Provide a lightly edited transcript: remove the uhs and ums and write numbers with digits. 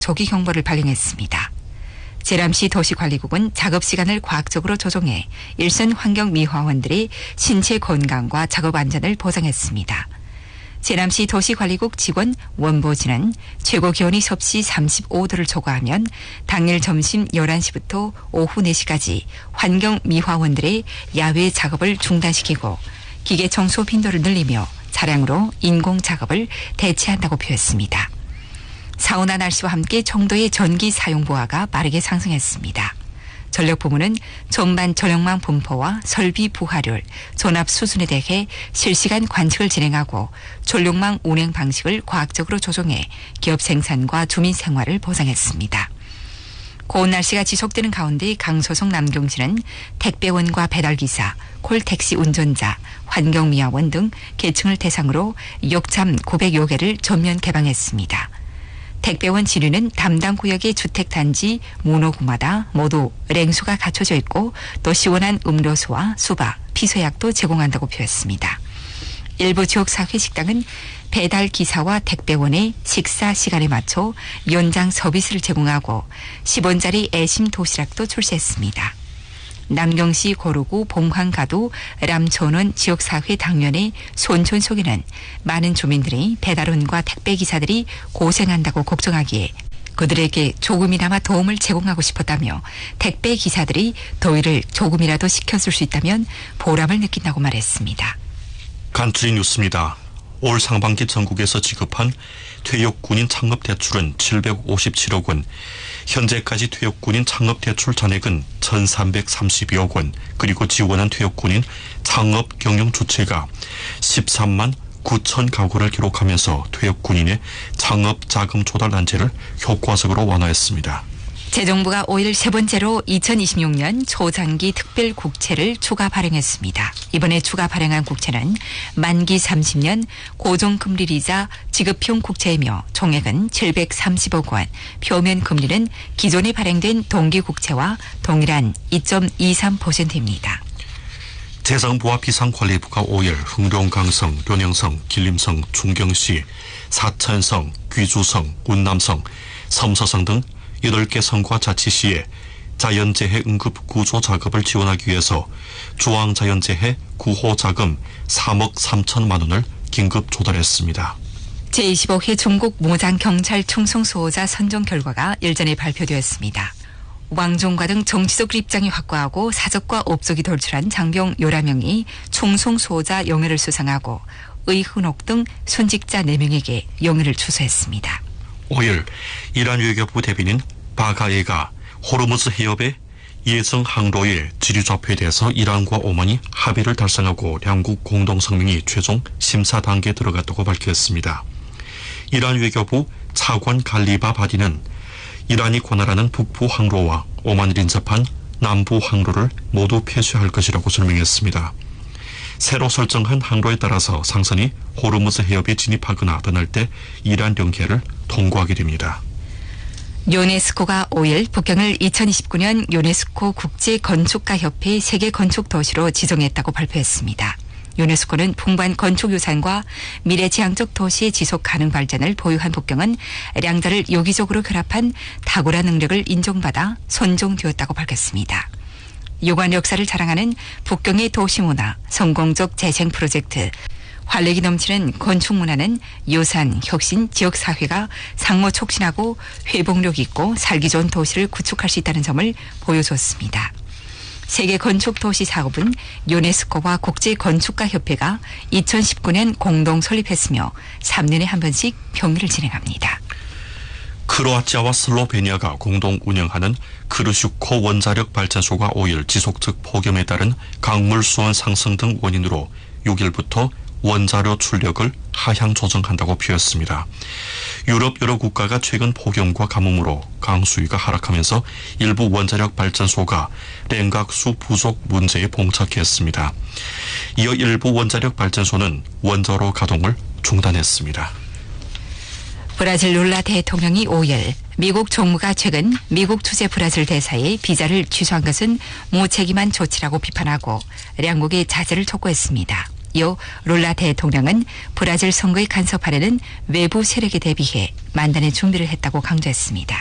조기 경보를 발령했습니다. 제람시 도시관리국은 작업 시간을 과학적으로 조정해 일선 환경미화원들의 신체 건강과 작업 안전을 보장했습니다. 제람시 도시관리국 직원 원보진은 최고 기온이 섭씨 35도를 초과하면 당일 점심 11시부터 오후 4시까지 환경미화원들의 야외 작업을 중단시키고 기계 청소 빈도를 늘리며 차량으로 인공 작업을 대체한다고 표했습니다. 사온화 날씨와 함께 청도의 전기 사용 부하가 빠르게 상승했습니다. 전력부문은 전반 전력망 분포와 설비 부하율, 전압 수준에 대해 실시간 관측을 진행하고 전력망 운행 방식을 과학적으로 조정해 기업 생산과 주민 생활을 보장했습니다. 고온 날씨가 지속되는 가운데 강소성 남경시는 택배원과 배달기사, 콜택시 운전자, 환경미화원 등 계층을 대상으로 욕참 900여 개를 전면 개방했습니다. 택배원 진료는 담당 구역의 주택단지 문호구마다 모두 냉수가 갖춰져 있고 또 시원한 음료수와 수박, 피소약도 제공한다고 표했습니다. 일부 지역사회 식당은 배달 기사와 택배원의 식사 시간에 맞춰 연장 서비스를 제공하고 10원짜리 애심 도시락도 출시했습니다. 남경시 고루구 봉황가도 람촌원 지역사회 당면의 손촌 속에는 많은 주민들이 배달원과 택배기사들이 고생한다고 걱정하기에 그들에게 조금이나마 도움을 제공하고 싶었다며 택배기사들이 더위를 조금이라도 식혀줄 수 있다면 보람을 느낀다고 말했습니다. 간추린 뉴스입니다. 올 상반기 전국에서 지급한 퇴역군인 창업대출은 757억 원, 현재까지 퇴역군인 창업대출 잔액은 1,332억 원, 그리고 지원한 퇴역군인 창업경영주체가 13만 9천 가구를 기록하면서 퇴역군인의 창업자금 조달 난제를 효과적으로 완화했습니다. 재정부가 5일 세 번째로 2026년 초장기 특별국채를 추가 발행했습니다. 이번에 추가 발행한 국채는 만기 30년 고정금리이자 지급형 국채이며 총액은 730억 원, 표면 금리는 기존에 발행된 동기국채와 동일한 2.23%입니다. 재정부와 비상관리부가 5일 흥룡, 강성, 료령성, 길림성, 충경시, 사천성, 귀주성, 운남성, 섬서성 등 8개 성과 자치시에 자연재해 응급 구조 작업을 지원하기 위해서 중앙자연재해 구호자금 3억 3천만 원을 긴급 조달했습니다. 제25회 전국 무장경찰 충성 수호자 선정 결과가 일전에 발표되었습니다. 왕종과 등 정치적 입장이 확고하고 사적과 업적이 돌출한 장병 11명이 충성 수호자 영예를 수상하고 의훈옥 등 순직자 4명에게 영예를 추수했습니다. 5일 이란 외교부 대변인 바가예가 호르무즈 해협의 예성 항로의 지류 좌표에 대해서 이란과 오만이 합의를 달성하고 양국 공동성명이 최종 심사 단계에 들어갔다고 밝혔습니다. 이란 외교부 차관 갈리바 바디는 이란이 관할하는 북부 항로와 오만을 인접한 남부 항로를 모두 폐쇄할 것이라고 설명했습니다. 새로 설정한 항로에 따라서 상선이 호르무즈 해협에 진입하거나 떠날 때 이란 영해를 통과하게 됩니다. 유네스코가 5일 북경을 2029년 유네스코 국제건축가협회 세계건축도시로 지정했다고 발표했습니다. 유네스코는 풍부한 건축유산과 미래지향적 도시의 지속가능 발전을 보유한 북경은 양자를 유기적으로 결합한 탁월한 능력을 인정받아 선정되었다고 밝혔습니다. 유관 역사를 자랑하는 북경의 도시문화, 성공적 재생 프로젝트, 활력이 넘치는 건축문화는 유산, 혁신, 지역사회가 상호 촉진하고 회복력 있고 살기 좋은 도시를 구축할 수 있다는 점을 보여줬습니다. 세계건축도시 사업은 유네스코와 국제건축가협회가 2019년 공동 설립했으며 3년에 한 번씩 평의를 진행합니다. 크로아티아와 슬로베니아가 공동 운영하는 크르슈코 원자력 발전소가 5일 지속적 폭염에 따른 강물 수온 상승 등 원인으로 6일부터 원자료 출력을 하향 조정한다고 표했습니다. 유럽 여러 국가가 최근 폭염과 가뭄으로 강수위가 하락하면서 일부 원자력 발전소가 냉각수 부족 문제에 봉착했습니다. 이어 일부 원자력 발전소는 원자로 가동을 중단했습니다. 브라질 룰라 대통령이 5일 미국 정부가 최근 미국 주재 브라질 대사의 비자를 취소한 것은 무책임한 조치라고 비판하고 양국의 자제를 촉구했습니다. 이어 룰라 대통령은 브라질 선거에 간섭하려는 외부 세력에 대비해 만단의 준비를 했다고 강조했습니다.